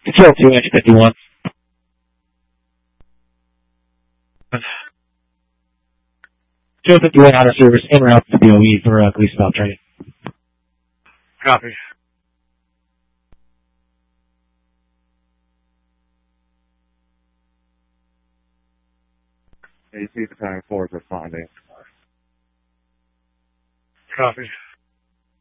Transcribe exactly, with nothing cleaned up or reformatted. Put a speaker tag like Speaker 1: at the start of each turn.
Speaker 1: Control two inch fifty-one. Joe fifty-one out of service en route to B O E for uh, police stop training.
Speaker 2: Copy. A C Battalion four is responding. Copy.